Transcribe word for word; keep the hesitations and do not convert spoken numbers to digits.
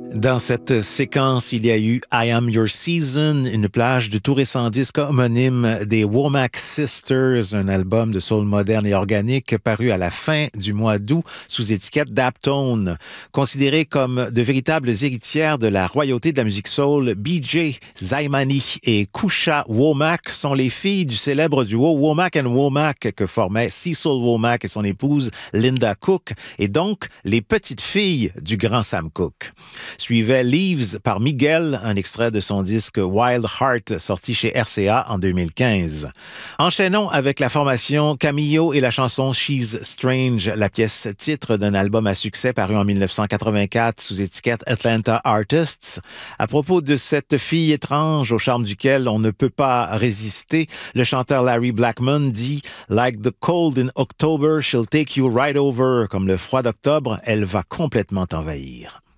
Dans cette séquence, il y a eu I Am Your Season, une plage du tout récent disque homonyme des Womack Sisters, un album de soul moderne et organique paru à la fin du mois d'août sous étiquette Daptone. Considérées comme de véritables héritières de la royauté de la musique soul, B J Zaimani et Kusha Womack sont les filles du célèbre duo Womack and Womack que formaient Cecil Womack et son épouse Linda Cook, et donc les petites filles du grand Sam Cooke. Suivait Leaves par Miguel, un extrait de son disque Wild Heart, sorti chez R C A en deux mille quinze. Enchaînons avec la formation Camillo et la chanson She's Strange, la pièce titre d'un album à succès paru en dix-neuf cent quatre-vingt-quatre sous étiquette Atlanta Artists. À propos de cette fille étrange au charme duquel on ne peut pas résister, le chanteur Larry Blackmon dit « Like the cold in October, she'll take you right over ». Comme le froid d'octobre, elle va complètement t'envahir.